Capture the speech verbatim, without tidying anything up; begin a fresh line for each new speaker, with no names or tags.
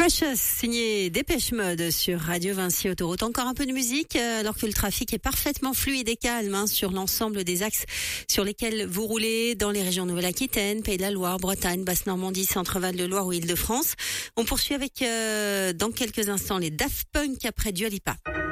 Precious, signé Dépêche Mode sur Radio Vinci Autoroute. Encore un peu de musique euh, alors que le trafic est parfaitement fluide et calme hein, sur l'ensemble des axes sur lesquels vous roulez dans les régions Nouvelle-Aquitaine, Pays de la Loire, Bretagne, Basse-Normandie, Centre-Val de Loire ou Île-de-France. On poursuit avec euh, dans quelques instants les Daft Punk après Dua Lipa.